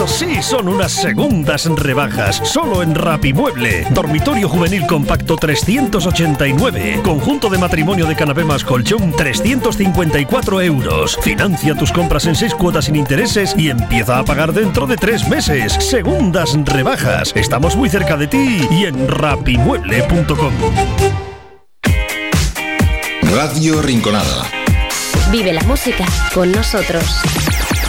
Sí, son unas segundas rebajas, solo en Rapimueble. Dormitorio juvenil compacto 389. Conjunto de matrimonio de canapé más colchón 354 euros. Financia tus compras en 6 cuotas sin intereses y empieza a pagar dentro de 3 meses. Segundas rebajas. Estamos muy cerca de ti y en rapimueble.com. Radio Rinconada. Vive la música con nosotros.